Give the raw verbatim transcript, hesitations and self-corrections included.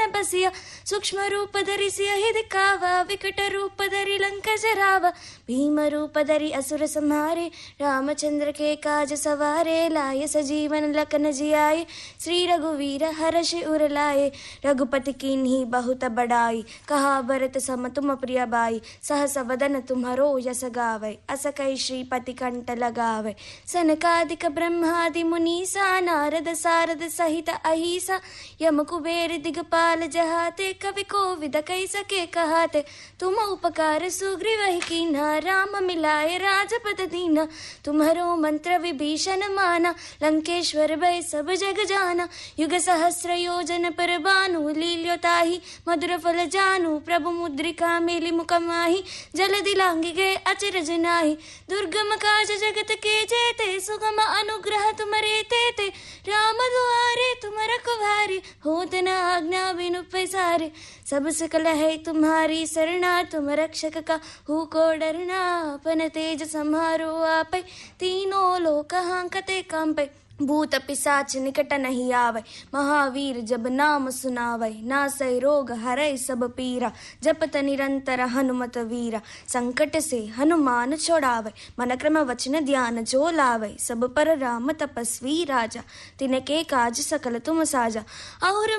मन बसिया सूक्ष्म रूप धरि सियहि दिखावा विकट रूप धरि लंक जरावा भीम रूप धरि असुर संहारे रामचंद्र के काज सवारे लाए सजीवन लखन जियाए श्री रघुवीर हर्षि उर लाए रघुपति कीन्ही बहुत बड़ाई कहा भरत सम तुम प्रिय बाई सहस वदन तुम्हरो यस गावै अस कहि श्रीपति कंठ लगावै सनकादिक ब्रह्मादि मुनीसा नारद सारद सहित अहिसा यम कुबेर दिगपाल जहाते कवि कोविद कहि सके कहाते तुम उपकार सुग्रीव कीन्हा राम मिलाए राजपद दीना तुम्हरो मंत्र विभीषण माना लंकेश्वर भय सब जग जाना युग सहस्र योजन पर बानु लील्योताहि मधुर फल जानू प्रभु मुद्रिका मेलि मुख माहि जल दिलांगी गए अचरज नाही दुर्गम काज जगत के जेते सुगम अनुग्रह तुमरे तेते राम दुआरे तुम रखवारे होत न आज्ञा बिनु पैसारे सब सकल है तुम्हारी सरना तुम रक्षक का हु को डरना अपन तेज सम्हारो आपै तीनों लोक हांकते कांपै भूत पिशाच निकट नहीं आवे महावीर जब नाम सुनावे नासै रोग हरै सब पीरा जपत निरंतर हनुमत वीरा संकट से हनुमान छोड़ावे मन क्रम वचन ध्यान जो लावे सब पर राम तपस्वी राजा तिनके काज सकल तुम साजा और